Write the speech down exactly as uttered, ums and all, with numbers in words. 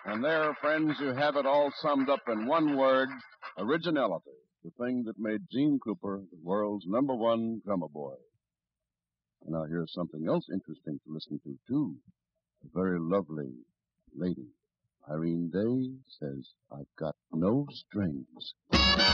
And there, friends, you have it all summed up in one word, originality, the thing that made Gene Krupa the world's number one drummer boy. And now here's something else interesting to listen to, too. A very lovely lady. Irene Day says, I've got no strings.